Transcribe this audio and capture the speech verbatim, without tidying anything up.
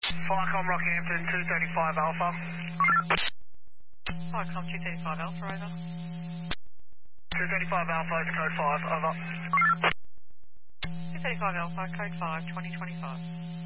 Firecom Rockhampton two thirty-five Alpha. Firecom two thirty-five Alpha, over. two thirty-five Alpha is code five, over. two thirty-five Alpha, code five, twenty twenty-five.